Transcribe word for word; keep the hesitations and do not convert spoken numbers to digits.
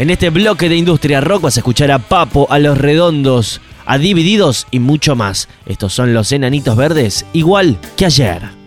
En este bloque de Industria Rock vas a escuchar a Papo, a Los Redondos, a Divididos y mucho más. Estos son los Enanitos Verdes, igual que ayer.